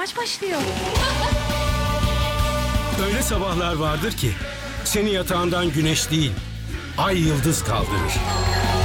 Maç başlıyor. Öyle sabahlar vardır ki seni yatağından güneş değil, ay yıldız kaldırır.